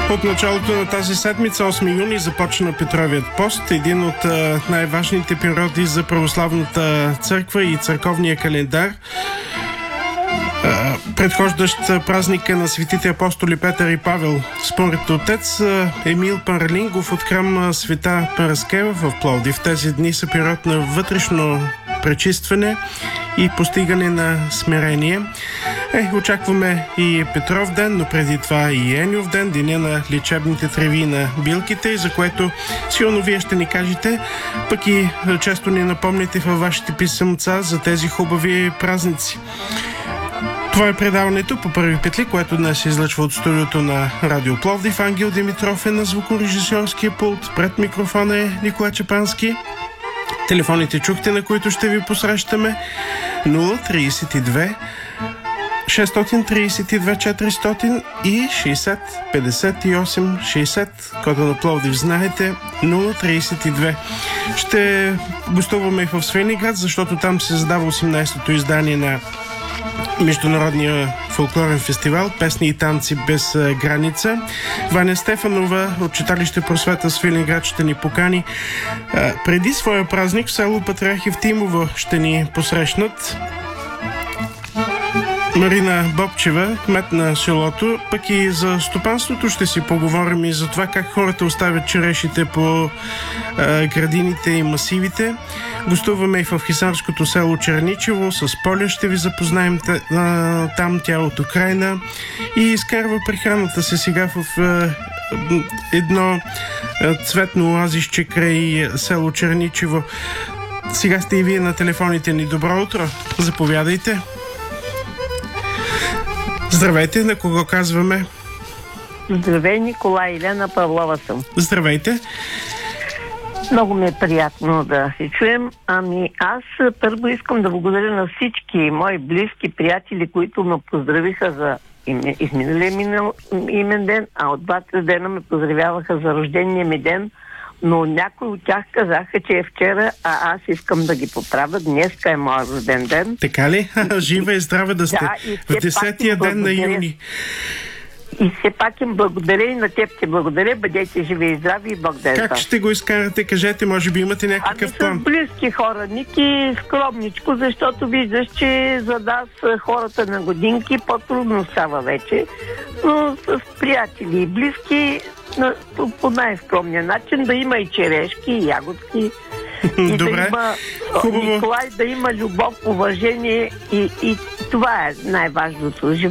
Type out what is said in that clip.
От началото на тази седмица, 8 юни, започна Петровият пост, един от най-важните периоди за православната църква и църковния календар. Предхождащ празника на светите апостоли Петър и Павел. Според отец Емил Паралингов от храм Света Параскева в Пловдив, тези дни са период на вътрешно пречистване и постигане на смирение. Очакваме и Петров ден, но преди това и Еньов ден, деня на лечебните треви на билките, за което силно вие ще ни кажете, пък и често ни напомните във вашите писъмца за тези хубави празници. Това е предаването по Първи петли, което днес се излъчва от студиото на Радио Пловдив. Ангел Димитров е на звукорежисьорския пулт. Пред микрофона е Николай Чепански. Телефоните чухте, на които ще ви посрещаме. 032 632 400 и 60 58 60. Кода на Пловдив знаете, 032. Ще гостуваме и в Свениград, защото там се задава 18-то издание на Международния фолклорен фестивал Песни и танци без граница. Ваня Стефанова от читалище Просвета Свиленград ще ни покани. Преди своя празник в село Патриарх Евтимово ще ни посрещнат Марина Бобчева, кмет на селото, пък и за стопанството ще си поговорим и за това как хората оставят черешите по градините и масивите. Гостуваме и в хисарското село Черничево. С Поля ще ви запознаем там, тя от Украйна, и изкарва прехраната се сега в едно цветно оазисче край село Черничево. Сега сте и вие на телефоните ни. Добро утро! Заповядайте! Здравейте, на кого казваме? Здравей, Николай, Елена Павлова съм. Здравейте. Много ми е приятно да се чуем. Аз първо искам да благодаря на всички мои близки приятели, които ме поздравиха за изминалия имен ден, а от 2 дена ме поздравяваха за рождения ми ден, но някои от тях казаха, че е вчера, а аз искам да ги поправя. Днеска е моят рожден ден. Така ли? Жива и здрава да сте. В 10-тия ден на юни. И все пак им благодаря, и на теб те благодаря. Бъдете живи и здрави и Бог да е. Как ще го изкарате? Кажете, може би имате някакъв план. С близки хора, Ники, скромничко, защото виждаш, че за нас хората на годинки по-трудно става вече. Но с приятели и близки по най-скромния начин да има и черешки, и ягодки. И добре, да има, хубаво. Николай, да има любов, уважение и това е най-важното.